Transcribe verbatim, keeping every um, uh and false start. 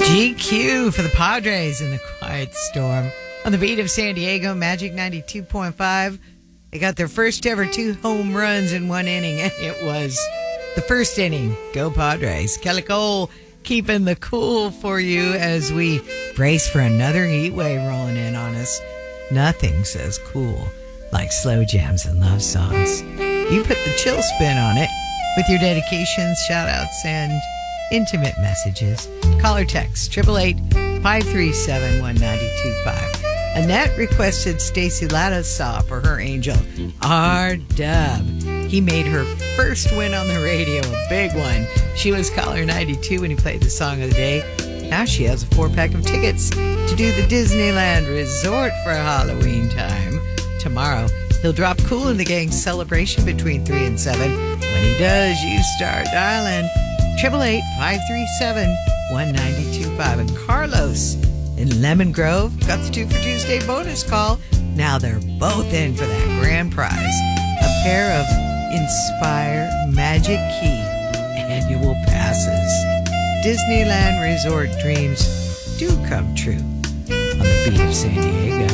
G Q for the Padres in the quiet storm. On the beat of San Diego, Magic ninety-two point five. They got their first ever two home runs in one inning, and it was the first inning. Go Padres. Kelly Cole keeping the cool for you as we brace for another heat wave rolling in on us. Nothing says cool like slow jams and love songs. You put the chill spin on it with your dedications, shout-outs, and intimate messages. Call or text eight eight eight, five three seven, one nine two five. Annette requested Stacy Lattisaw for her angel, R-Dub. He made her first win on the radio, a big one. She was caller ninety-two when he played the song of the day. Now she has a four-pack of tickets to do the Disneyland Resort for Halloween time. Tomorrow, he'll drop Kool and the Gang's celebration between three and seven. When he does, you start dialing eight eight eight, five three seven, one nine two five. And Carlos in Lemon Grove got the two for Tuesday bonus call. Now they're both in for that grand prize. A pair of Inspire Magic Key annual passes. Disneyland Resort dreams do come true on the beat of San Diego.